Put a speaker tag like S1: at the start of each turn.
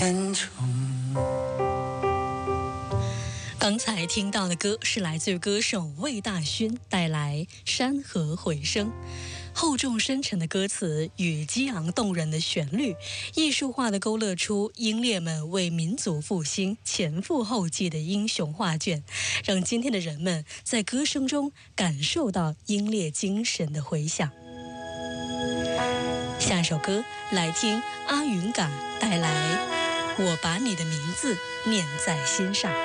S1: 片中。
S2: 刚才听到的歌是来自于歌手魏大勋带来《山河回声》，厚重深沉的歌词与激昂动人的旋律，艺术化地勾勒出英烈们为民族复兴前赴后继的英雄画卷，让今天的人们在歌声中感受到英烈精神的回响。下一首歌来听阿云嘎带来《我把你的名字念在心上》。